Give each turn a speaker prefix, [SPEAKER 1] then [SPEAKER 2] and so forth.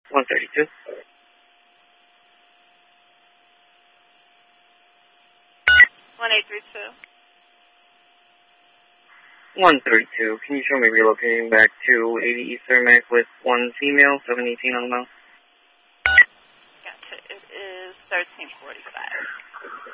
[SPEAKER 1] 132.
[SPEAKER 2] 1832.
[SPEAKER 1] 132. Can you show me relocating back to 80 East Cermak with one female, 718 on the mouth?
[SPEAKER 2] Gotcha. It is 1345.